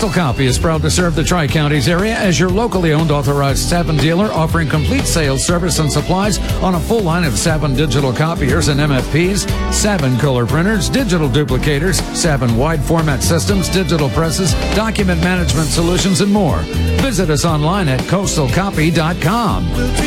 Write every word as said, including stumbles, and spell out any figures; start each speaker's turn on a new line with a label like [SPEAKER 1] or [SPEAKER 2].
[SPEAKER 1] Coastal Copy is proud to serve the Tri-Counties area as your locally owned authorized Savin dealer, offering complete sales, service, and supplies on a full line of Savin digital copiers and M F Ps, Savin color printers, digital duplicators, Savin wide format systems, digital presses, document management solutions, and more. Visit us online at coastal copy dot com.